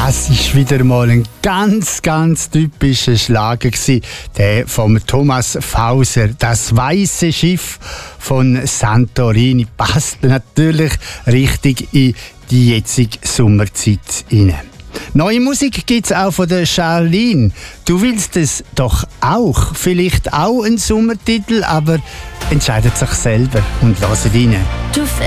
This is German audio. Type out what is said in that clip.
Das ist wieder mal ein ganz typischer Schlager gewesen, der von Thomas Fauser. Das weiße Schiff von Santorini passt natürlich richtig in die jetzige Sommerzeit hinein. Neue Musik gibt's auch von der Charlene. Du willst es doch auch. Vielleicht auch ein Sommertitel, aber entscheidet sich selber und lasst rein. Tu fais